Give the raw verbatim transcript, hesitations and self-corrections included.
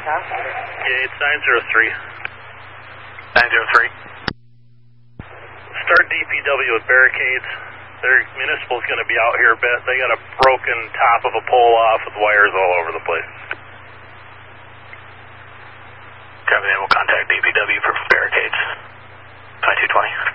Yeah, it's nine zero three. nine zero three. Start D P W with barricades. Their municipal's going to be out here a bit. They got a broken top of a pole off with wires all over the place. Copy that. We'll contact D P W for barricades. twenty-two twenty.